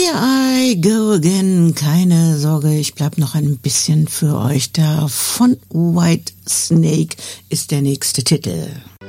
Here I go again. Keine Sorge, ich bleib noch ein bisschen für euch da. Von White Snake ist der nächste Titel.